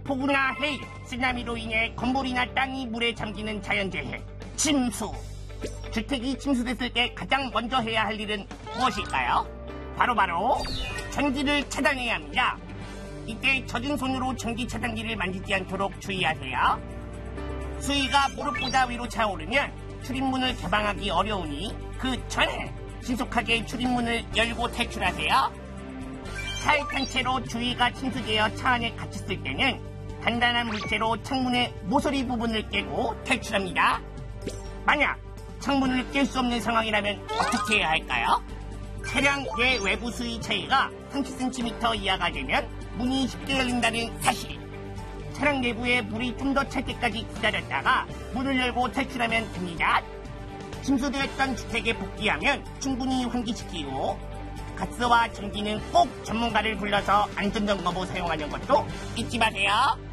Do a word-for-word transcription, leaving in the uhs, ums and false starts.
폭우나 해일, 쓰나미로 인해 건물이나 땅이 물에 잠기는 자연재해, 침수. 주택이 침수됐을 때 가장 먼저 해야 할 일은 무엇일까요? 바로바로 전기를 차단해야 합니다. 이때 젖은 손으로 전기 차단기를 만지지 않도록 주의하세요. 수위가 무릎보다 위로 차오르면 출입문을 개방하기 어려우니 그 전에 신속하게 출입문을 열고 탈출하세요. 차에 탄 채로 주위가 침수되어 차 안에 갇혔을 때는 단단한 물체로 창문의 모서리 부분을 깨고 탈출합니다. 만약 창문을 깰 수 없는 상황이라면 어떻게 해야 할까요? 차량 내 외부 수위 차이가 삼십 센티미터 이하가 되면 문이 쉽게 열린다는 사실. 차량 내부에 물이 좀 더 찰 때까지 기다렸다가 문을 열고 탈출하면 됩니다. 침수되었던 주택에 복귀하면 충분히 환기시키고 가스와 전기는 꼭 전문가를 불러서 안전점검 후 사용하는 것도 잊지 마세요.